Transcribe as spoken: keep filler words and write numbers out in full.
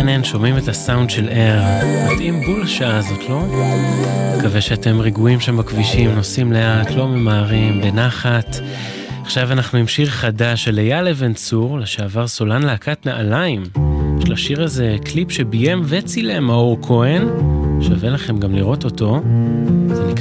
אין אין, שומעים את הסאונד של אר, מתאים בול השעה הזאת, לא? מקווה שאתם רגועים שם בכבישים, נוסעים לאט, לא ממהרים, בנחת. עכשיו אנחנו עם שיר חדש של אייל אבן צור, לשעבר סולן להקת נעליים. יש לשיר הזה קליפ שביים וצילם מאור כהן, שווה לכם גם לראות אותו. זה נקרא